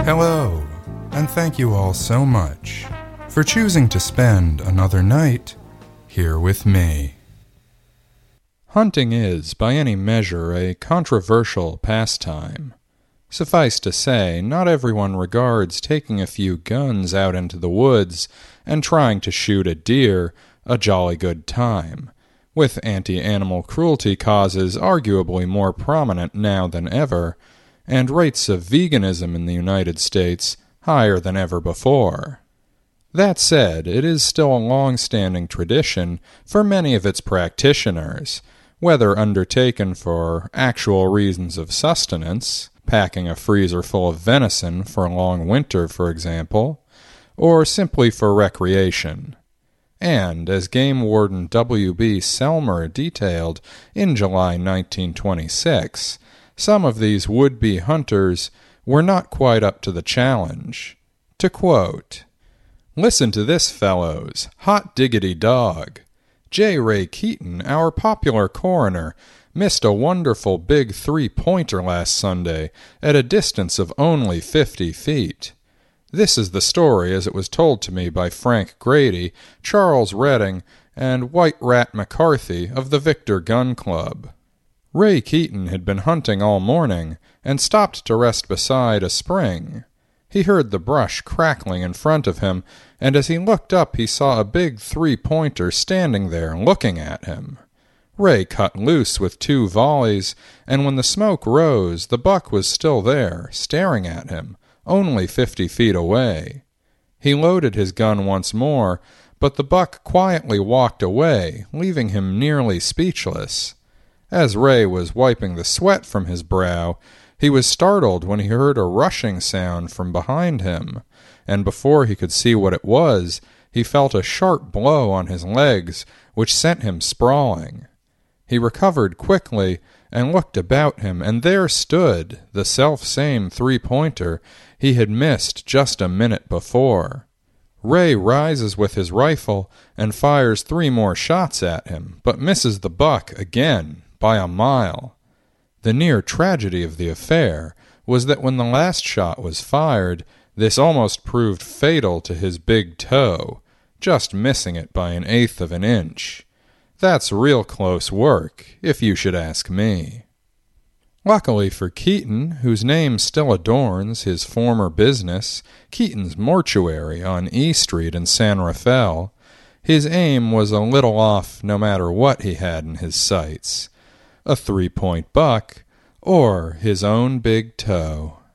Hello, and thank you all so much for choosing to spend another night here with me. Hunting is, by any measure, a controversial pastime. Suffice to say, not everyone regards taking a few guns out into the woods and trying to shoot a deer a jolly good time, with anti-animal cruelty causes arguably more prominent now than ever, and rates of veganism in the United States higher than ever before. That said, it is still a long-standing tradition for many of its practitioners, whether undertaken for actual reasons of sustenance, packing a freezer full of venison for a long winter, for example, or simply for recreation. And, as Game Warden W.B. Selmer detailed in July 1926, some of these would-be hunters were not quite up to the challenge. To quote, "Listen to this, fellows. Hot diggity dog. J. Ray Keaton, our popular coroner, missed a wonderful big 3-pointer last Sunday at a distance of only 50 feet. This is the story as it was told to me by Frank Grady, Charles Redding, and White Rat McCarthy of the Victor Gun Club. Ray Keaton had been hunting all morning and stopped to rest beside a spring. He heard the brush crackling in front of him, and as he looked up he saw a big 3-pointer standing there looking at him. Ray cut loose with 2 volleys, and when the smoke rose, the buck was still there, staring at him, only 50 feet away. He loaded his gun once more, but the buck quietly walked away, leaving him nearly speechless. As Ray was wiping the sweat from his brow, he was startled when he heard a rushing sound from behind him, and before he could see what it was, he felt a sharp blow on his legs, which sent him sprawling. He recovered quickly and looked about him, and there stood the self-same 3-pointer he had missed just a minute before. Ray rises with his rifle and fires 3 more shots at him, but misses the buck again, by a mile. The near tragedy of the affair was that when the last shot was fired, this almost proved fatal to his big toe, just missing it by 1/8 of an inch. That's real close work, if you should ask me. Luckily for Keaton, whose name still adorns his former business, Keaton's Mortuary on E Street in San Rafael, his aim was a little off no matter what he had in his sights. A 3-point buck, or his own big toe.